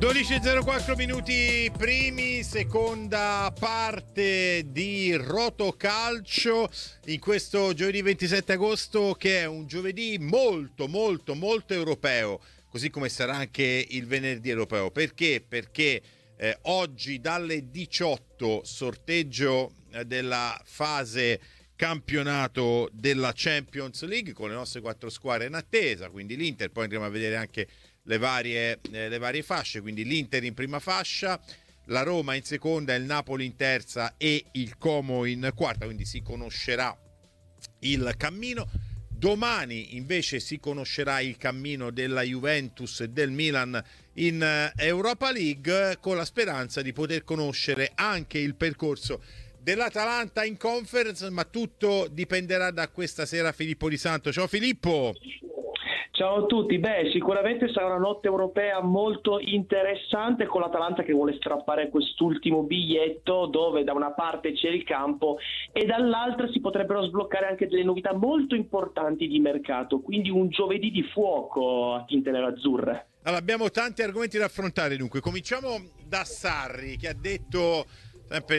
12:04 minuti primi, seconda parte di Rotocalcio in questo giovedì 27 agosto, che è un giovedì molto europeo, così come sarà anche il venerdì europeo. Perché? Perché oggi dalle 18 sorteggio della fase campionato della Champions League con le nostre 4 squadre in attesa, quindi l'Inter, poi andremo a vedere anche le varie fasce, quindi l'Inter in prima fascia, la Roma in seconda, il Napoli in terza e il Como in quarta, quindi si conoscerà il cammino. Domani invece si conoscerà il cammino della Juventus e del Milan in Europa League, con la speranza di poter conoscere anche il percorso dell'Atalanta in Conference, ma tutto dipenderà da questa sera Filippo Di Santo. Ciao Filippo! Ciao a tutti, sicuramente sarà una notte europea molto interessante, con l'Atalanta che vuole strappare quest'ultimo biglietto, dove da una parte c'è il campo e dall'altra si potrebbero sbloccare anche delle novità molto importanti di mercato, quindi un giovedì di fuoco a tinte nerazzurre. Allora, abbiamo tanti argomenti da affrontare, dunque cominciamo da Sarri, che ha detto sempre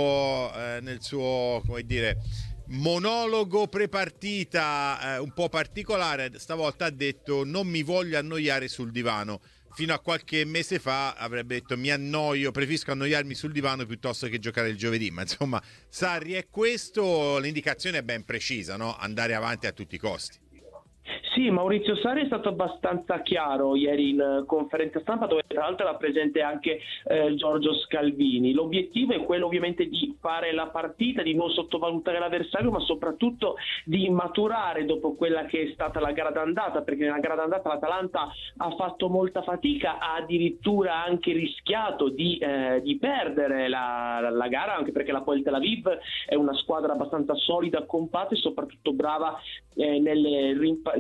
nel suo come dire, monologo prepartita un po' particolare, stavolta ha detto: non mi voglio annoiare sul divano. Fino a qualche mese fa avrebbe detto: mi annoio, preferisco annoiarmi sul divano piuttosto che giocare il giovedì. Ma insomma, Sarri è questo, l'indicazione è ben precisa, no? Andare avanti a tutti i costi. Sì, Maurizio Sarri è stato abbastanza chiaro ieri in conferenza stampa, dove tra l'altro era presente anche Giorgio Scalvini. L'obiettivo è quello ovviamente di fare la partita, di non sottovalutare l'avversario, ma soprattutto di maturare dopo quella che è stata la gara d'andata, perché nella gara d'andata l'Atalanta ha fatto molta fatica, ha addirittura anche rischiato di perdere la gara, anche perché la Tel Aviv è una squadra abbastanza solida, compatta e soprattutto brava delle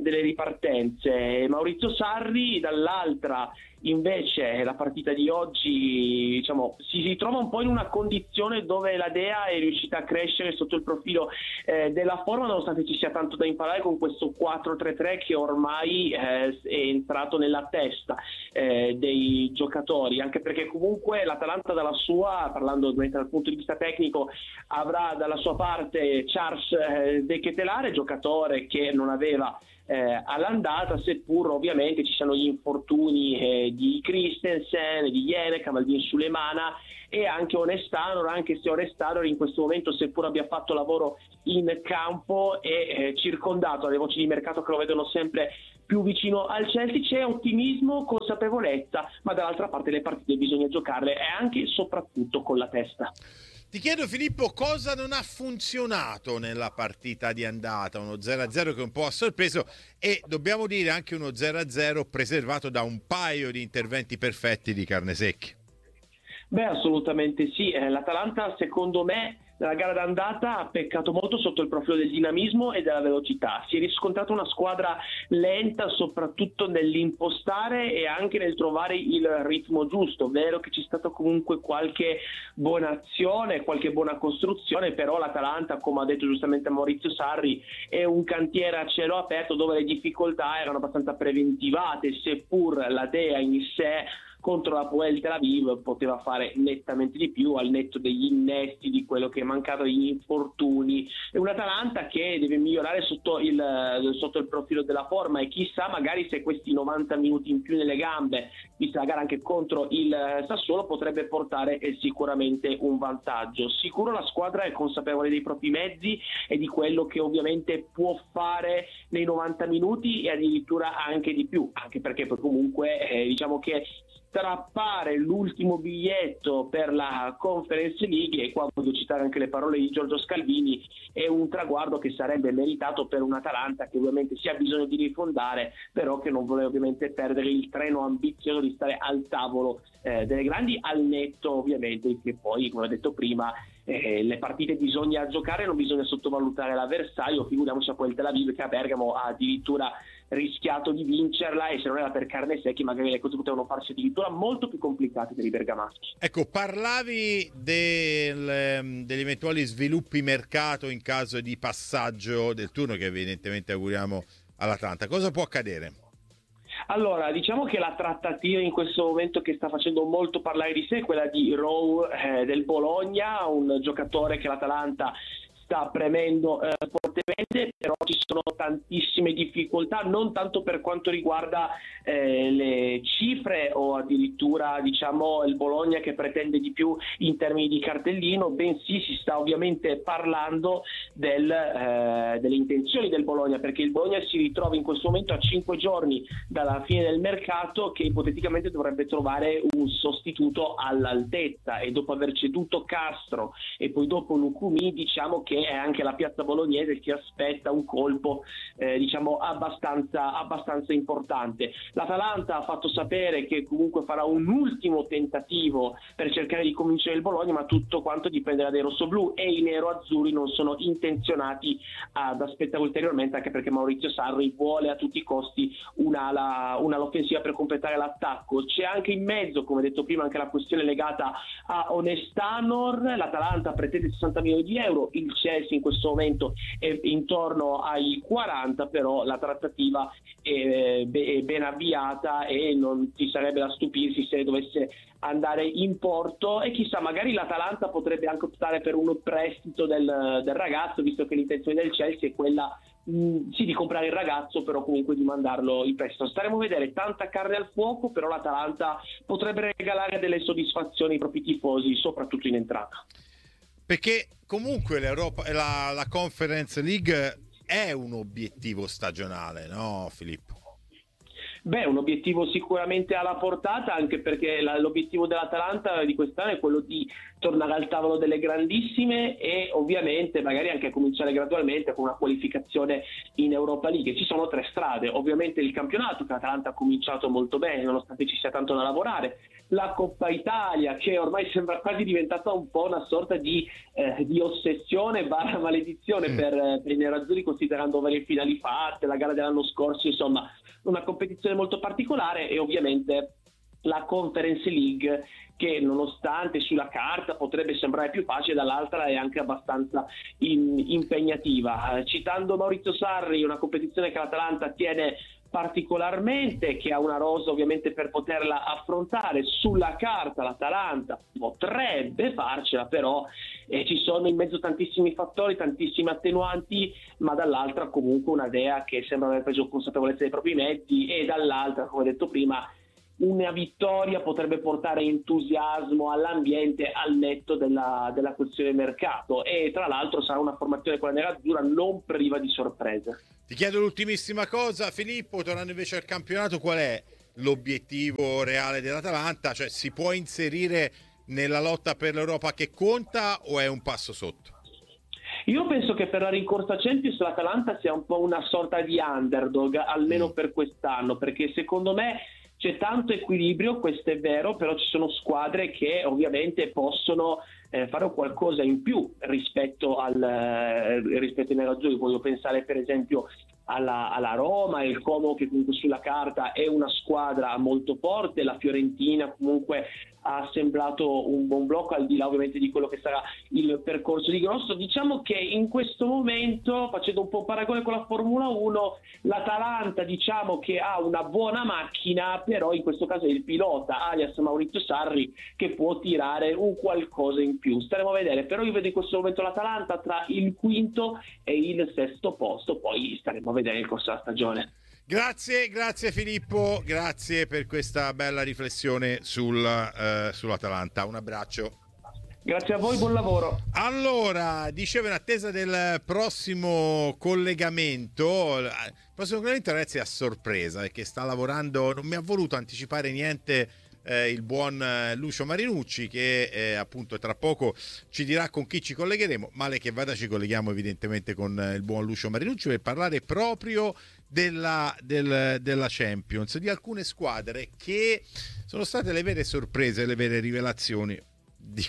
ripartenze. Maurizio Sarri dall'altra invece la partita di oggi, diciamo, si ritrova un po' in una condizione dove la Dea è riuscita a crescere sotto il profilo della forma, nonostante ci sia tanto da imparare con questo 4-3-3 che ormai è entrato nella testa dei giocatori, anche perché comunque l'Atalanta dalla sua, parlando ovviamente dal punto di vista tecnico, avrà dalla sua parte Charles De Ketelare, giocatore che non aveva all'andata, seppur ovviamente ci siano gli infortuni di Christensen, di Jenek, Maldin Sulemana e anche Onestanor, anche se Onestanor in questo momento, seppur abbia fatto lavoro in campo, è circondato dalle voci di mercato che lo vedono sempre più vicino al Chelsea. C'è ottimismo, consapevolezza, ma dall'altra parte le partite bisogna giocarle e anche e soprattutto con la testa. Ti chiedo Filippo, cosa non ha funzionato nella partita di andata? Uno 0-0 che un po' ha sorpreso, e dobbiamo dire anche uno 0-0 preservato da un paio di interventi perfetti di Carnesecchi. Assolutamente sì, l'Atalanta secondo me nella gara d'andata ha peccato molto sotto il profilo del dinamismo e della velocità. Si è riscontrata una squadra lenta soprattutto nell'impostare e anche nel trovare il ritmo giusto. Vero che c'è stata comunque qualche buona azione, qualche buona costruzione, però l'Atalanta, come ha detto giustamente Maurizio Sarri, è un cantiere a cielo aperto dove le difficoltà erano abbastanza preventivate, seppur la Dea in sé contro la Tel Aviv poteva fare nettamente di più, al netto degli innesti, di quello che è mancato, degli infortuni. È un Atalanta che deve migliorare sotto il profilo della forma, e chissà magari se questi 90 minuti in più nelle gambe, vista la gara anche contro il Sassuolo, potrebbe portare sicuramente un vantaggio. Sicuro la squadra è consapevole dei propri mezzi e di quello che ovviamente può fare nei 90 minuti e addirittura anche di più, anche perché poi comunque diciamo che strappare l'ultimo biglietto per la Conference League, e qua voglio citare anche le parole di Giorgio Scalvini, è un traguardo che sarebbe meritato per un Atalanta che ovviamente si ha bisogno di rifondare, però che non vuole ovviamente perdere il treno ambizioso di stare al tavolo delle grandi, al netto ovviamente che poi, come ho detto prima, le partite bisogna giocare, non bisogna sottovalutare l'avversario. Figuriamoci a Tel Aviv, che a Bergamo ha addirittura rischiato di vincerla, e se non era per Carnesecchi magari le cose potevano farsi addirittura molto più complicate per i bergamaschi. Ecco, parlavi degli eventuali sviluppi mercato in caso di passaggio del turno, che evidentemente auguriamo all'Atalanta. Cosa può accadere? Allora, diciamo che la trattativa in questo momento che sta facendo molto parlare di sé è quella di Rowe del Bologna, un giocatore che l'Atalanta sta premendo fortemente, però ci sono tantissime difficoltà, non tanto per quanto riguarda le cifre o addirittura diciamo il Bologna che pretende di più in termini di cartellino, bensì si sta ovviamente parlando delle intenzioni del Bologna, perché il Bologna si ritrova in questo momento a 5 giorni dalla fine del mercato, che ipoteticamente dovrebbe trovare un sostituto all'altezza, e dopo aver ceduto Castro e poi dopo Lucumi, diciamo che è anche la piazza bolognese che aspetta un colpo diciamo abbastanza importante. L'Atalanta ha fatto sapere che comunque farà un ultimo tentativo per cercare di convincere il Bologna, ma tutto quanto dipenderà dai rossoblù, e i nero-azzurri non sono intenzionati ad aspettare ulteriormente, anche perché Maurizio Sarri vuole a tutti i costi un'ala offensiva per completare l'attacco. C'è anche in mezzo, come detto prima, anche la questione legata a Onestanor. L'Atalanta pretende 60 milioni di euro, il Chelsea in questo momento è intorno ai 40, però la trattativa è ben avviata e non ci sarebbe da stupirsi se dovesse andare in porto, e chissà, magari l'Atalanta potrebbe anche optare per un prestito del ragazzo, visto che l'intenzione del Chelsea è quella sì di comprare il ragazzo, però comunque di mandarlo in prestito. Staremo a vedere, tanta carne al fuoco, però l'Atalanta potrebbe regalare delle soddisfazioni ai propri tifosi, soprattutto in entrata. Perché comunque la Conference League è un obiettivo stagionale, no Filippo? Beh, un obiettivo sicuramente alla portata, anche perché l'obiettivo dell'Atalanta di quest'anno è quello di tornare al tavolo delle grandissime e ovviamente magari anche cominciare gradualmente con una qualificazione in Europa League. Ci sono 3 strade: ovviamente il campionato, che l'Atalanta ha cominciato molto bene nonostante ci sia tanto da lavorare, la Coppa Italia, che ormai sembra quasi diventata un po' una sorta di ossessione / maledizione per i nerazzurri, considerando varie finali fatte, la gara dell'anno scorso, insomma una competizione molto particolare, e ovviamente la Conference League, che nonostante sulla carta potrebbe sembrare più facile, dall'altra è anche abbastanza impegnativa. Citando Maurizio Sarri, una competizione che l'Atalanta tiene particolarmente, che ha una rosa ovviamente per poterla affrontare. Sulla carta l'Atalanta potrebbe farcela, però ci sono in mezzo tantissimi fattori, tantissimi attenuanti, ma dall'altra comunque una Dea che sembra aver preso consapevolezza dei propri mezzi, e dall'altra, come detto prima, una vittoria potrebbe portare entusiasmo all'ambiente, al netto della questione mercato, e tra l'altro sarà una formazione, quella nerazzurra, non priva di sorprese. Ti chiedo l'ultimissima cosa, Filippo, tornando invece al campionato, qual è l'obiettivo reale dell'Atalanta? Cioè, si può inserire nella lotta per l'Europa che conta, o è un passo sotto? Io penso che per la rincorsa Champions l'Atalanta sia un po' una sorta di underdog, almeno per quest'anno, perché secondo me c'è tanto equilibrio, questo è vero, però ci sono squadre che ovviamente possono fare qualcosa in più rispetto ai nerazzurri. Voglio pensare per esempio alla Roma, il Como, che comunque sulla carta è una squadra molto forte, la Fiorentina comunque ha assemblato un buon blocco, al di là ovviamente di quello che sarà il percorso di Grosso. Diciamo che in questo momento, facendo un po' un paragone con la Formula 1, l'Atalanta diciamo che ha una buona macchina, però in questo caso è il pilota, alias Maurizio Sarri, che può tirare un qualcosa in più. Staremo a vedere, però io vedo in questo momento l'Atalanta tra il quinto e il sesto posto, poi staremo a vedere il corso della stagione. Grazie Filippo, grazie per questa bella riflessione sull'Atalanta. Un abbraccio. Grazie a voi, buon lavoro. Allora, dicevo, in attesa del prossimo collegamento, ragazzi, è a sorpresa, perché sta lavorando, non mi ha voluto anticipare niente il buon Lucio Marinucci, che appunto tra poco ci dirà con chi ci collegheremo. Male che vada, ci colleghiamo evidentemente con il buon Lucio Marinucci per parlare proprio della Champions, di alcune squadre che sono state le vere sorprese, le vere rivelazioni di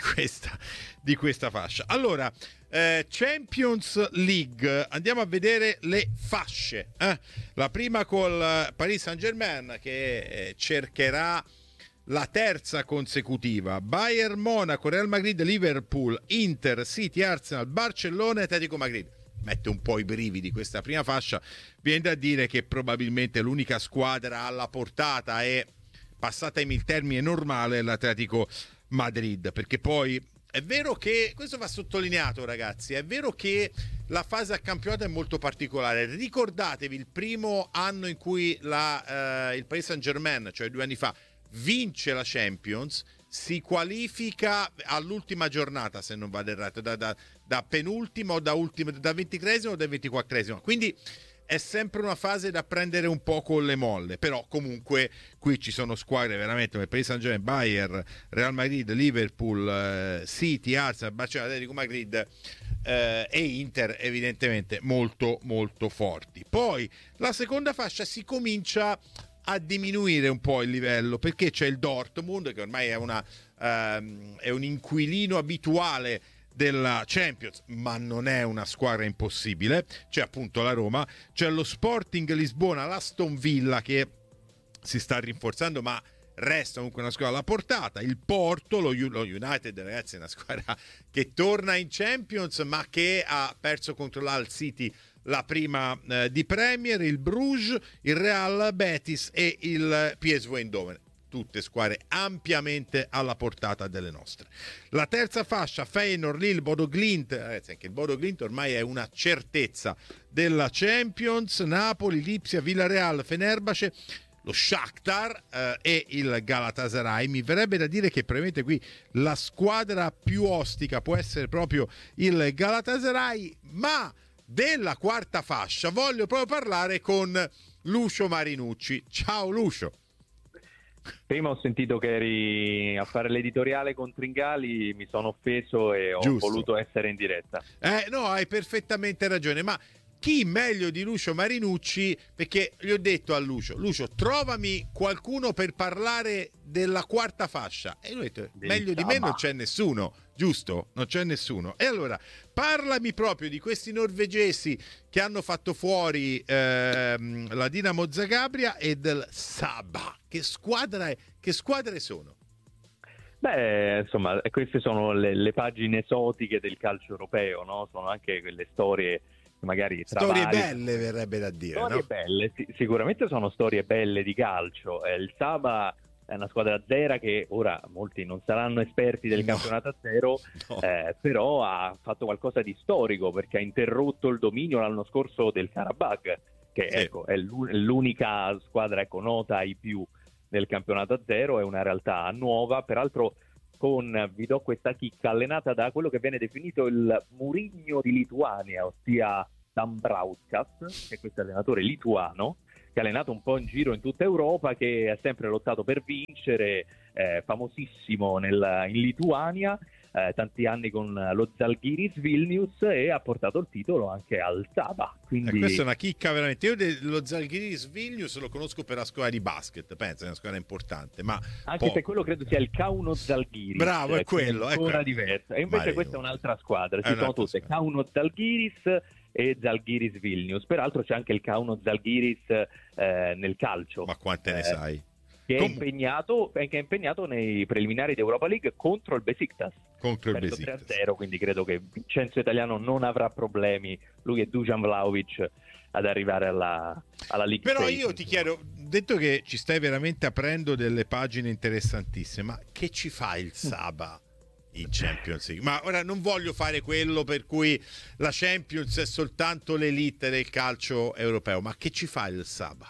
questa fascia. Allora, Champions League, andiamo a vedere le fasce. La prima col Paris Saint-Germain, che cercherà la terza consecutiva. Bayern Monaco, Real Madrid, Liverpool, Inter, City, Arsenal, Barcellona e Atletico Madrid. mette un po' i brividi questa prima fascia. Viene da dire che probabilmente l'unica squadra alla portata è, passatemi il termine normale, è l'Atletico Madrid, perché poi è vero che, questo va sottolineato ragazzi, è vero che la fase a campionato è molto particolare. Ricordatevi il primo anno in cui il Paris Saint-Germain, cioè 2 anni fa, vince la Champions, si qualifica all'ultima giornata, se non vado errato, da penultimo o da 23esimo o da 24esimo. Quindi è sempre una fase da prendere un po' con le molle, però comunque qui ci sono squadre veramente come Paris Saint-Germain, Bayern, Real Madrid, Liverpool, City, Arsenal, Barcellona, Atletico Madrid e Inter, evidentemente molto molto forti. Poi la seconda fascia si comincia a diminuire un po' il livello, perché c'è il Dortmund che ormai è un inquilino abituale della Champions, ma non è una squadra impossibile. C'è appunto la Roma, c'è lo Sporting Lisbona, l'Aston Villa che si sta rinforzando ma resta comunque una squadra alla portata, il Porto, lo United ragazzi è una squadra che torna in Champions ma che ha perso contro l'Hull City la prima di Premier, il Bruges, il Real Betis e il PSV Eindhoven, tutte squadre ampiamente alla portata delle nostre. La terza fascia, Feyenoord, Lille, Bodo Glimt, ragazzi anche il Bodo Glimt ormai è una certezza della Champions, Napoli, Lipsia, Villarreal, Fenerbahce, lo Shakhtar e il Galatasaray. Mi verrebbe da dire che probabilmente qui la squadra più ostica può essere proprio il Galatasaray, ma della quarta fascia voglio proprio parlare con Lucio Marinucci. Ciao Lucio. Prima ho sentito che eri a fare l'editoriale con Tringali, mi sono offeso e ho voluto essere in diretta. No, hai perfettamente ragione, ma chi meglio di Lucio Marinucci? Perché gli ho detto a Lucio, trovami qualcuno per parlare della quarta fascia, e lui ha detto, meglio di me non c'è nessuno, giusto? Non c'è nessuno. E allora parlami proprio di questi norvegesi che hanno fatto fuori la Dinamo Zagabria e del Saba. Che squadre sono? Beh, insomma, queste sono le pagine esotiche del calcio europeo, no? Sono anche quelle storie magari storie belle, verrebbe da dire, storie no? Belle, sicuramente sono storie belle di calcio. Il Saba è una squadra azzera che ora molti non saranno esperti del campionato azzero, però ha fatto qualcosa di storico perché ha interrotto il dominio l'anno scorso del Karabakh, che sì, ecco, è l'unica squadra nota ai più del campionato azzero. È una realtà nuova, peraltro vi do questa chicca, allenata da quello che viene definito il Mourinho di Lituania, ossia Dambrauskas, che è questo allenatore lituano che ha allenato un po' in giro in tutta Europa, che ha sempre lottato per vincere, famosissimo in Lituania, tanti anni con lo Zalgiris Vilnius, e ha portato il titolo anche al Saba. Quindi questa è una chicca veramente. Io lo Zalgiris Vilnius lo conosco per la squadra di basket, penso è una squadra importante, ma anche se quello credo sia il Kauno Zalgiris. Bravo, è quello, è ancora diverso. E invece questa è un'altra squadra, ci sono tutte Kauno Zalgiris e Zalgiris Vilnius. Peraltro c'è anche il Kauno Zalgiris nel calcio. Ma quante ne sai? Che è impegnato nei preliminari di Europa League contro il Besiktas. Contro il Besiktas 3-0, quindi credo che Vincenzo Italiano non avrà problemi, lui e Dusan Vlahovic, ad arrivare alla League. Però io ti chiedo, detto che ci stai veramente aprendo delle pagine interessantissime, ma che ci fa il Saba in Champions League? Ma ora non voglio fare quello per cui la Champions è soltanto l'elite del calcio europeo, ma che ci fa il Saba?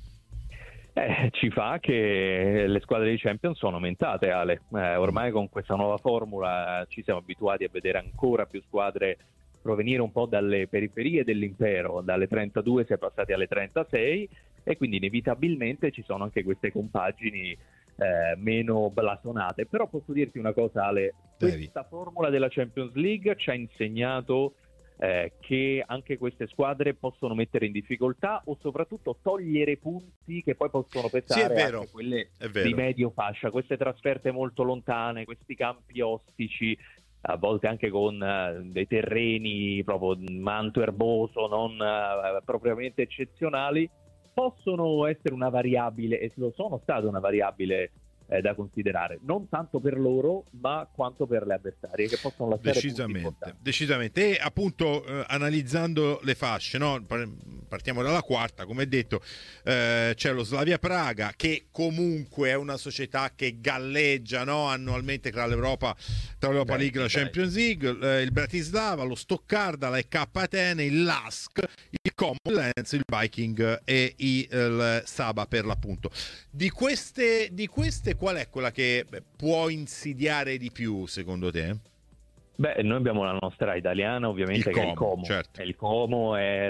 Ci fa che le squadre di Champions sono aumentate, Ale. Ormai con questa nuova formula ci siamo abituati a vedere ancora più squadre provenire un po' dalle periferie dell'impero. Dalle 32 si è passati alle 36 e quindi inevitabilmente ci sono anche queste compagini meno blasonate. Però posso dirti una cosa, Ale, questa formula della Champions League ci ha insegnato che anche queste squadre possono mettere in difficoltà o soprattutto togliere punti che poi possono pesare anche quelle di medio fascia. Queste trasferte molto lontane, questi campi ostici, a volte anche con dei terreni proprio manto erboso, non propriamente eccezionali, possono essere una variabile, e lo sono state una variabile da considerare, non tanto per loro ma quanto per le avversarie, che possono lasciare decisamente. E appunto analizzando le fasce, no? Partiamo dalla quarta, come detto, c'è lo Slavia Praga, che comunque è una società che galleggia, no? Annualmente tra l'Europa League e la Champions League, il Bratislava, lo Stoccarda, la EK Atene, il LASK, il Como, il Lens, il Viking e il Saba, per l'appunto. Di queste qual è quella che può insidiare di più, secondo te? Beh, noi abbiamo la nostra italiana, ovviamente, che è il Como. Certo. Il Como è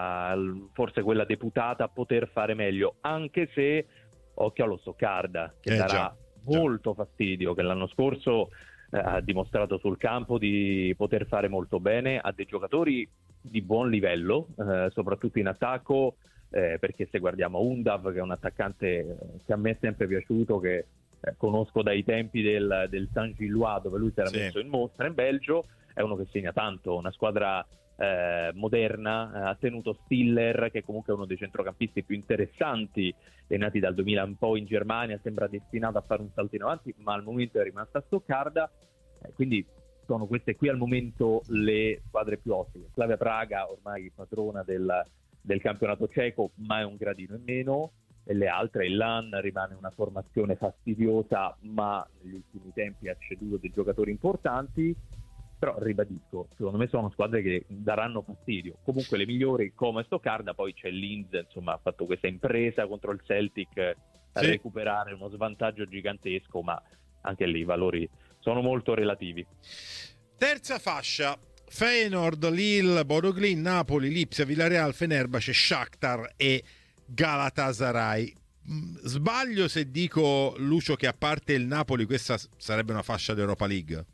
forse quella deputata a poter fare meglio, anche se occhio allo Stoccarda, che darà molto fastidio, che l'anno scorso ha dimostrato sul campo di poter fare molto bene, ha dei giocatori di buon livello, soprattutto in attacco, perché se guardiamo Undav, che è un attaccante che a me è sempre piaciuto, che conosco dai tempi del San Gillois, dove lui si era messo in mostra in Belgio, è uno che segna tanto, una squadra moderna, ha tenuto Stiller, che comunque è uno dei centrocampisti più interessanti, è nati dal 2000 un po' in Germania, sembra destinato a fare un salto in avanti, ma al momento è rimasta a Stoccarda, quindi sono queste qui al momento le squadre più ottime. Slavia Praga ormai padrona del campionato ceco, ma è un gradino in meno, e le altre, il LAN rimane una formazione fastidiosa, ma negli ultimi tempi ha ceduto dei giocatori importanti, però ribadisco, secondo me sono squadre che daranno fastidio. Comunque le migliori come Stoccarda, poi c'è Linz, insomma ha fatto questa impresa contro il Celtic a recuperare uno svantaggio gigantesco, ma anche lì i valori sono molto relativi. Terza fascia: Feyenoord, Lille, Bodo Glimt, Napoli, Lipsia, Villarreal, Fenerbahce, Shakhtar e Galatasaray. Sbaglio se dico, Lucio, che a parte il Napoli questa sarebbe una fascia d'Europa League?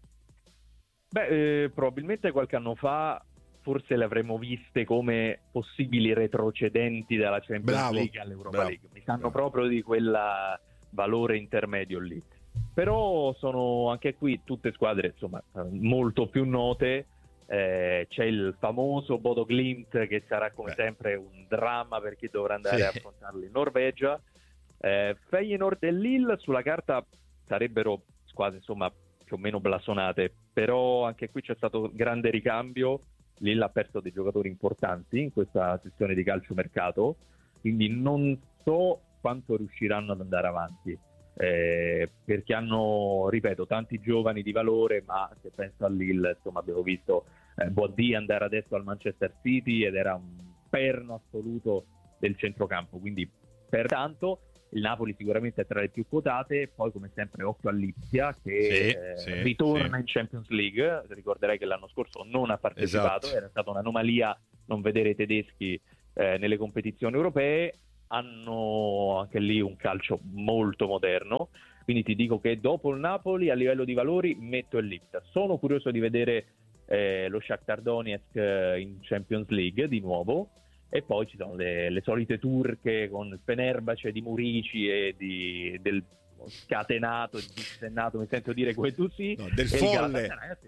Beh, probabilmente qualche anno fa forse le avremmo viste come possibili retrocedenti dalla Champions League all'Europa League. Mi sanno proprio di quel valore intermedio lì. Però sono anche qui tutte squadre, insomma, molto più note. C'è il famoso Bodo Glimt, che sarà come sempre un dramma per chi dovrà andare a affrontarlo in Norvegia. Feyenoord e Lille sulla carta sarebbero squadre, insomma, più o meno blasonate, però anche qui c'è stato grande ricambio. Lille ha perso dei giocatori importanti in questa sessione di calciomercato, quindi non so quanto riusciranno ad andare avanti, perché hanno, ripeto, tanti giovani di valore, ma se penso a Lille, insomma, abbiamo visto Boadì andare adesso al Manchester City ed era un perno assoluto del centrocampo, quindi pertanto il Napoli sicuramente è tra le più quotate. Poi come sempre occhio a Lipsia, che ritorna in Champions League. Ricorderei che l'anno scorso non ha partecipato, era stata un'anomalia non vedere i tedeschi nelle competizioni europee. Hanno anche lì un calcio molto moderno, quindi ti dico che dopo il Napoli a livello di valori metto il Lipsia. Sono curioso di vedere lo Shakhtar Donetsk in Champions League di nuovo. E poi ci sono le solite turche con il Fenerbahce di Murici e del scatenato, dissennato, mi sento dire come tu del folle,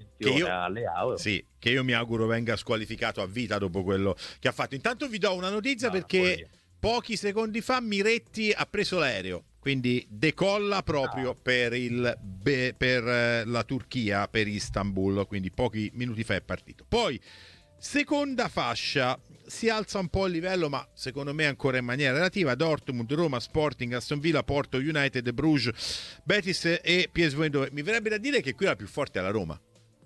che io mi auguro venga squalificato a vita dopo quello che ha fatto. Intanto vi do una notizia, perché pochi secondi fa Miretti ha preso l'aereo, quindi decolla proprio per la Turchia, per Istanbul, quindi pochi minuti fa è partito. Poi seconda fascia, si alza un po' il livello, ma secondo me ancora in maniera relativa: Dortmund, Roma, Sporting, Aston Villa, Porto, United, Bruges, Betis e PSV Eindhoven. Mi verrebbe da dire che qui la più forte è la Roma.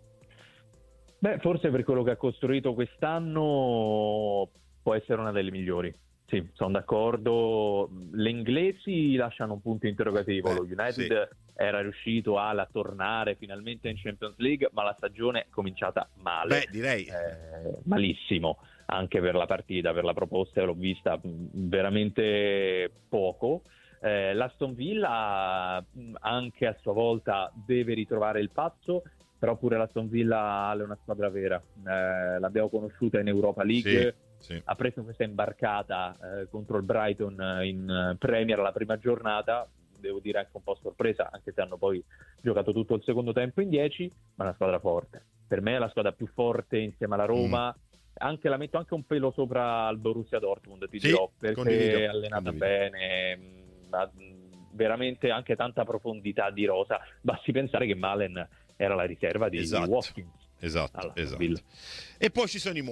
Beh, forse per quello che ha costruito quest'anno può essere una delle migliori. Sì, sono d'accordo. Le inglesi lasciano un punto interrogativo. Lo United era riuscito a tornare finalmente in Champions League, ma la stagione è cominciata male. Direi malissimo, anche per la partita, per la proposta l'ho vista veramente poco. L'Aston Villa anche a sua volta deve ritrovare il passo, però pure l'Aston Villa è una squadra vera. L'abbiamo conosciuta in Europa League. Ha preso questa imbarcata contro il Brighton in Premier la prima giornata, devo dire anche un po' sorpresa, anche se hanno poi giocato tutto il secondo tempo in 10, ma è una squadra forte. Per me è la squadra più forte insieme alla Roma. La metto anche un pelo sopra al Borussia Dortmund, ti dirò, perché è allenata bene, ha veramente anche tanta profondità di rosa. Basti pensare che Malen era la riserva di Watkins. Esatto. E poi ci sono i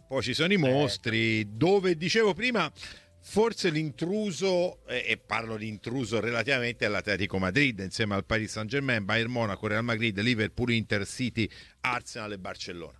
mostri, dove dicevo prima, forse l'intruso, e parlo di intruso relativamente all'Atletico Madrid, insieme al Paris Saint-Germain, Bayern Monaco, Real Madrid, Liverpool, Inter, City, Arsenal e Barcellona.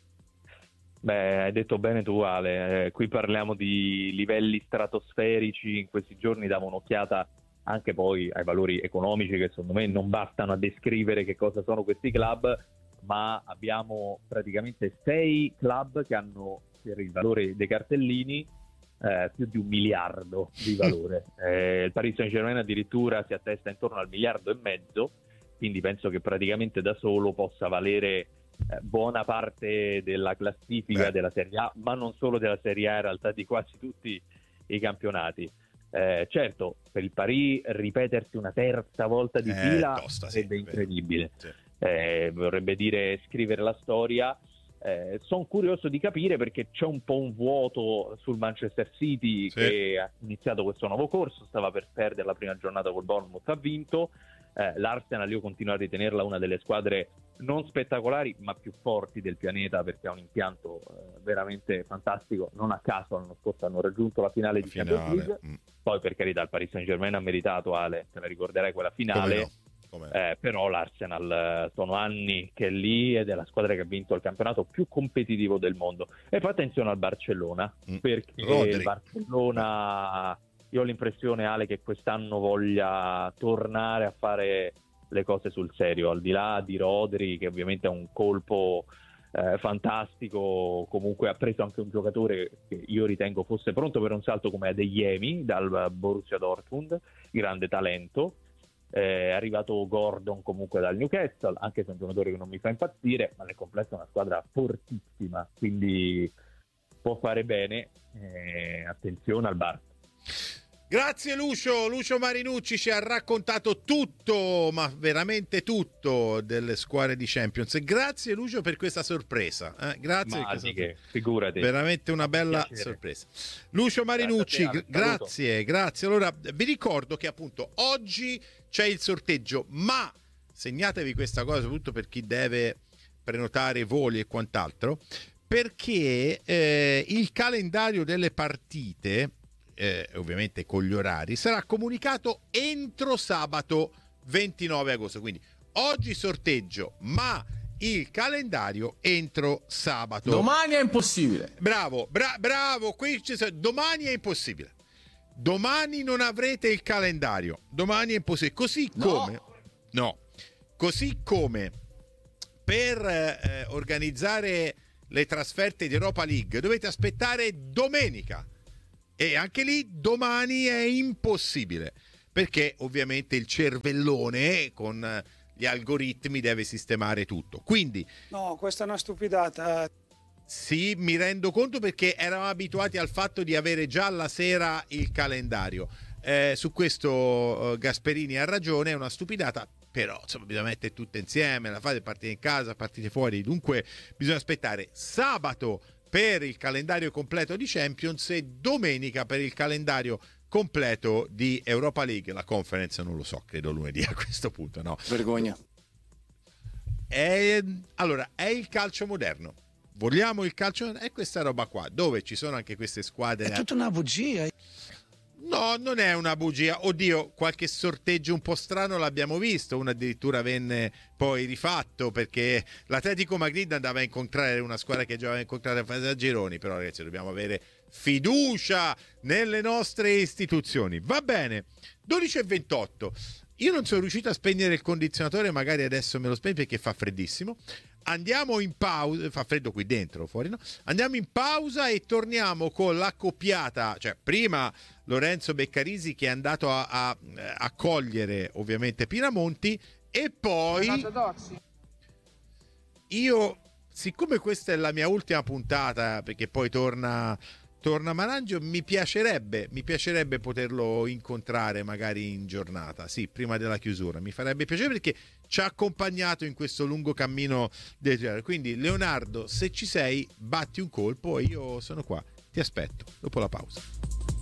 Beh, hai detto bene tu, Ale, qui parliamo di livelli stratosferici. In questi giorni davo un'occhiata anche poi ai valori economici, che secondo me non bastano a descrivere che cosa sono questi club, ma abbiamo praticamente 6 club che hanno, per il valore dei cartellini, più di 1 miliardo di valore. Il Paris Saint-Germain addirittura si attesta intorno al 1,5 miliardi, quindi penso che praticamente da solo possa valere buona parte della classifica della Serie A, ma non solo della Serie A, in realtà di quasi tutti i campionati. Certo, per il Paris ripetersi una terza volta di fila sarebbe incredibile. Sì. Vorrebbe dire scrivere la storia. Sono curioso di capire, perché c'è un po' un vuoto sul Manchester City, che ha iniziato questo nuovo corso, stava per perdere la prima giornata col Bournemouth, ha vinto. L'Arsenal io continuo a ritenerla una delle squadre non spettacolari ma più forti del pianeta, perché ha un impianto veramente fantastico. Non a caso l'anno scorso hanno raggiunto la finale di Champions League. Poi, per carità, il Paris Saint-Germain ha meritato, Ale, te la ricorderai quella finale. Però l'Arsenal sono anni che è lì, ed è la squadra che ha vinto il campionato più competitivo del mondo. E poi attenzione al Barcellona, perché il Barcellona, io ho l'impressione, Ale, che quest'anno voglia tornare a fare le cose sul serio, al di là di Rodri, che ovviamente è un colpo fantastico. Comunque ha preso anche un giocatore che io ritengo fosse pronto per un salto come Adeyemi dal Borussia Dortmund, grande talento. È arrivato Gordon comunque dal Newcastle, anche se è un giocatore che non mi fa impazzire, ma nel complesso è una squadra fortissima, quindi può fare bene. Attenzione al Barça. Grazie Lucio Marinucci, ci ha raccontato tutto, ma veramente tutto, delle squadre di Champions. Grazie Lucio per questa sorpresa, grazie. Magiche, figurati. Veramente una bella sorpresa. Lucio Marinucci, grazie. Allora vi ricordo che appunto oggi c'è il sorteggio, ma segnatevi questa cosa soprattutto per chi deve prenotare voli e quant'altro, perché il calendario delle partite, ovviamente con gli orari, sarà comunicato entro sabato 29 agosto. Quindi oggi sorteggio, ma il calendario entro sabato. Domani è impossibile. Bravo, qui domani è impossibile. Domani non avrete il calendario. Domani è impossibile. Così come per organizzare le trasferte di Europa League dovete aspettare domenica. E anche lì domani è impossibile, perché ovviamente il cervellone con gli algoritmi deve sistemare tutto. Quindi no, questa è una stupidata. Sì, mi rendo conto, perché eravamo abituati al fatto di avere già la sera il calendario. Su questo Gasperini ha ragione, è una stupidata, però insomma bisogna mettere tutte insieme, la fate partire in casa, partite fuori, dunque bisogna aspettare sabato per il calendario completo di Champions e domenica per il calendario completo di Europa League. La Conference non lo so, credo lunedì a questo punto, no? Vergogna. Allora, è il calcio moderno. Vogliamo il calcio? È questa roba qua, dove ci sono anche queste squadre. È tutta una bugia. No, non è una bugia. Oddio, qualche sorteggio un po' strano l'abbiamo visto. Uno addirittura venne poi rifatto, perché l'Atletico Madrid andava a incontrare una squadra che già aveva incontrato a fase a gironi. Però ragazzi, dobbiamo avere fiducia nelle nostre istituzioni. Va bene, 12:28. Io non sono riuscito a spegnere il condizionatore, magari adesso me lo spegno perché fa freddissimo. Andiamo in pausa, fa freddo qui dentro, fuori no? Andiamo in pausa e torniamo con l'accoppiata, cioè prima Lorenzo Beccarisi che è andato a cogliere ovviamente Pinamonti, e poi io, siccome questa è la mia ultima puntata, perché poi torna Marangio, mi piacerebbe poterlo incontrare magari in giornata, sì, prima della chiusura, mi farebbe piacere, perché ci ha accompagnato in questo lungo cammino del genere. Quindi Leonardo, se ci sei, batti un colpo e io sono qua, ti aspetto dopo la pausa.